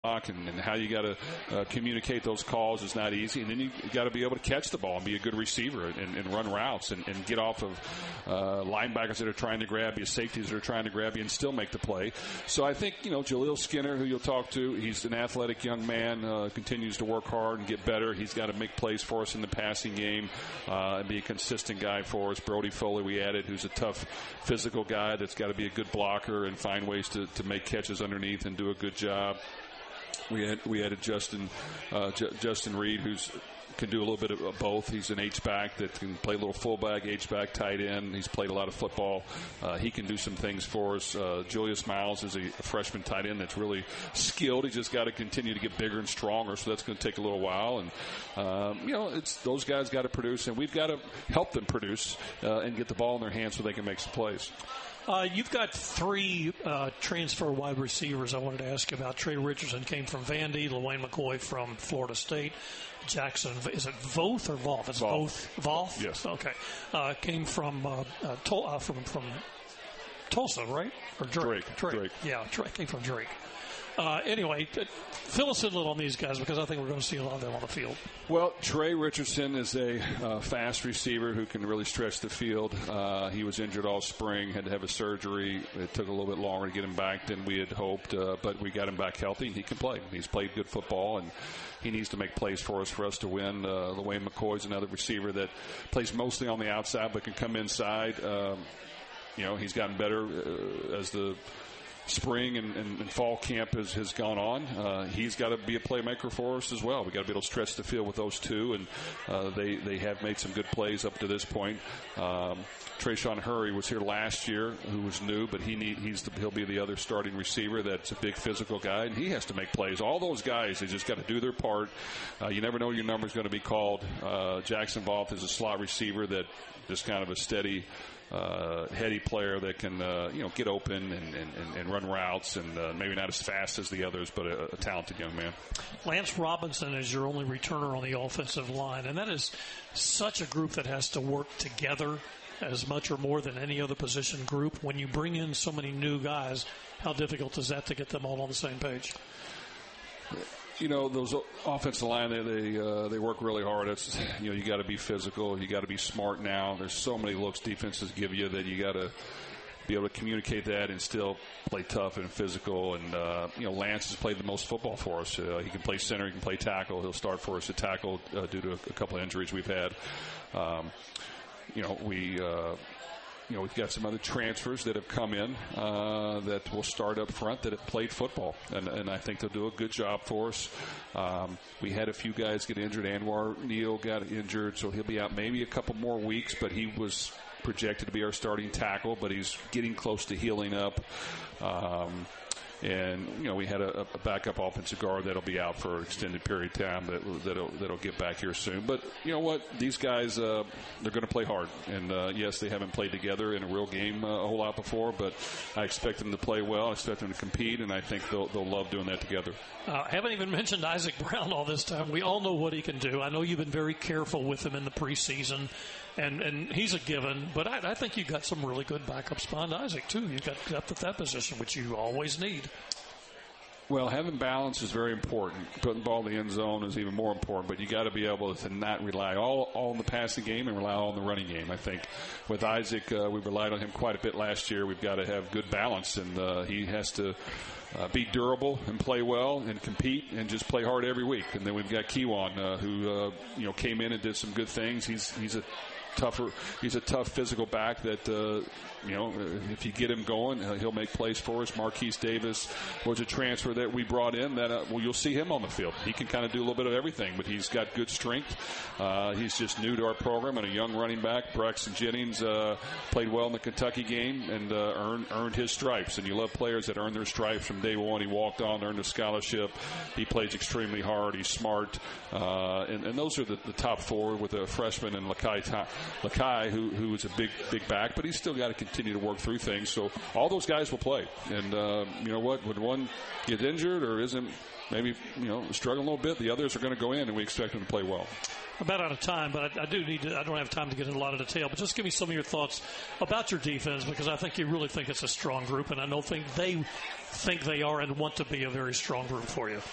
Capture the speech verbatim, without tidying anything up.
And, and how you got to uh, communicate those calls is not easy. And then you got to be able to catch the ball and be a good receiver and, and run routes and, and get off of uh, linebackers that are trying to grab you, safeties that are trying to grab you, and still make the play. So I think, you know, Jaleel Skinner, who you'll talk to, he's an athletic young man, uh, continues to work hard and get better. He's got to make plays for us in the passing game uh, and be a consistent guy for us. Brody Foley we added, who's a tough physical guy that's got to be a good blocker and find ways to, to make catches underneath and do a good job. We had we added Justin uh, J- Justin Reed, who's can do a little bit of both. He's an H-back that can play a little fullback, H-back, tight end. He's played a lot of football. Uh, he can do some things for us. Uh, Julius Miles is a, a freshman tight end that's really skilled. He's just got to continue to get bigger and stronger, so that's going to take a little while. And, um, you know, it's those guys got to produce, and we've got to help them produce uh, and get the ball in their hands so they can make some plays. Uh, you've got three uh, transfer wide receivers I wanted to ask you about. Trey Richardson came from Vandy, LaWayne McCoy from Florida State. Jackson, is it Voth or Volf? It's Voth. Voth? Yes. Okay. Uh, came from, uh, uh, Tol- uh, from from Tulsa, right? Or Drake? Drake. Drake. Drake. Yeah, Drake came from Drake. Uh, anyway, fill us in a little on these guys because I think we're going to see a lot of them on the field. Well, Trey Richardson is a uh, fast receiver who can really stretch the field. Uh, he was injured all spring, had to have a surgery. It took a little bit longer to get him back than we had hoped, uh, but we got him back healthy, and he can play. He's played good football, and he needs to make plays for us for us to win. Uh, LaWayne McCoy's another receiver that plays mostly on the outside but can come inside. Um, you know, he's gotten better uh, as the spring and, and, and fall camp has, has gone on. Uh, he's got to be a playmaker for us as well. We've got to be able to stretch the field with those two, and uh, they, they have made some good plays up to this point. Um, Trayshawn Hurry was here last year, who was new, but he need, he's the, he'll be the other starting receiver that's a big physical guy, and he has to make plays. All those guys, they just got to do their part. Uh, you never know your number is going to be called. Uh, Jackson Voth is a slot receiver that just kind of a steady Uh, heady player that can, uh, you know, get open and, and, and run routes, and uh, maybe not as fast as the others, but a, a talented young man. Lance Robinson is your only returner on the offensive line, and that is such a group that has to work together as much or more than any other position group. When you bring in so many new guys, how difficult is that to get them all on the same page? You know, those offensive line, they they, uh, they work really hard. It's, you know, you got to be physical. You got to be smart now. There's so many looks defenses give you that you got to be able to communicate that and still play tough and physical. And, uh, you know, Lance has played the most football for us. Uh, he can play center. He can play tackle. He'll start for us at tackle uh, due to a, a couple of injuries we've had. Um, you know, we uh, – You know, we've got some other transfers that have come in uh, that will start up front that have played football, and, and I think they'll do a good job for us. Um, we had a few guys get injured. Anwar Neal got injured, so he'll be out maybe a couple more weeks, but he was projected to be our starting tackle, but he's getting close to healing up. Um, And, you know, we had a, a backup offensive guard that'll be out for an extended period of time that, that'll, that'll get back here soon. But, you know what, these guys, uh, they're going to play hard. And, uh, yes, they haven't played together in a real game uh, a whole lot before, but I expect them to play well. I expect them to compete, and I think they'll, they'll love doing that together. Uh, I haven't even mentioned Isaac Brown all this time. We all know what he can do. I know you've been very careful with him in the preseason, and, and he's a given. But I, I think you've got some really good backups behind Isaac, too. You've got depth at that position, which you always need. Well, having balance is very important. Putting the ball in the end zone is even more important, but you got to be able to not rely all, all on the passing game and rely all on the running game. I think with Isaac, uh, we relied on him quite a bit last year. We've got to have good balance, and uh, he has to uh, be durable and play well and compete and just play hard every week. And then we've got Kewan, uh, who uh, you know came in and did some good things. He's he's a tougher, he's a tough physical back that. Uh, You know, if you get him going, uh, he'll make plays for us. Marquise Davis was a transfer that we brought in that, uh, well, you'll see him on the field. He can kind of do a little bit of everything, but he's got good strength. Uh, he's just new to our program and a young running back. Braxton Jennings uh, played well in the Kentucky game and uh, earned, earned his stripes. And you love players that earn their stripes from day one. He walked on, earned a scholarship. He plays extremely hard. He's smart. Uh, and, and those are the, the top four with a freshman and Lakai, Lakai who, who is a big, big back, but he's still got to continue continue to work through things. So all those guys will play. And, uh, you know what, when one gets injured or isn't maybe, you know, struggling a little bit, the others are going to go in, and we expect them to play well. I'm about out of time, but I, I do need to, I don't have time to get into a lot of detail, but just give me some of your thoughts about your defense, because I think you really think it's a strong group, and I don't think they think they are and want to be a very strong group for you.